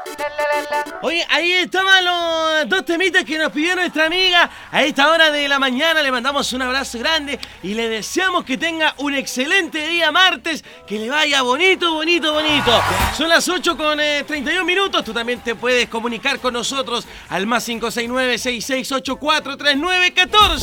Oye, ahí estaban los dos temitas que nos pidió nuestra amiga. A esta hora de la mañana le mandamos un abrazo grande y le deseamos que tenga un excelente día martes, que le vaya bonito, bonito, bonito. Son las 8 con 31 minutos. Tú también te puedes comunicar con nosotros al más 569-6684-3914.